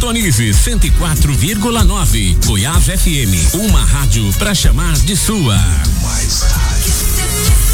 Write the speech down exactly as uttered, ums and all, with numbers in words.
Sintonize cento e quatro vírgula nove. Goiás F M, uma rádio pra chamar de sua. Mais rádio.